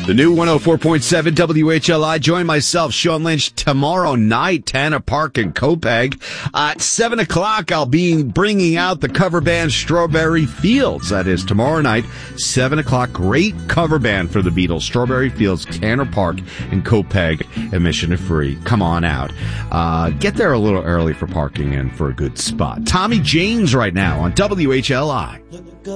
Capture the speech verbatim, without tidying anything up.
The new one oh four point seven W H L I. Join myself, Sean Lynch, tomorrow night, Tanner Park in Copiague. Uh, at seven o'clock, I'll be bringing out the cover band Strawberry Fields. That is tomorrow night, seven o'clock. Great cover band for the Beatles. Strawberry Fields, Tanner Park in Copiague. Admission is free. Come on out. Uh, get there a little early for parking and for a good spot. Tommy James right now on W H L I.